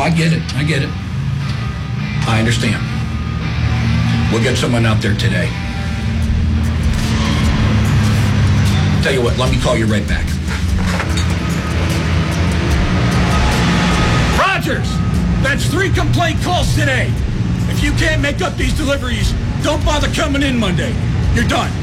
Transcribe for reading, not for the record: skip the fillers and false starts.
I get it. I get it. I understand. We'll get someone out there today. Tell you what, let me call you right back. Rogers, that's 3 complaint calls today. If you can't make up these deliveries, don't bother coming in Monday. You're done.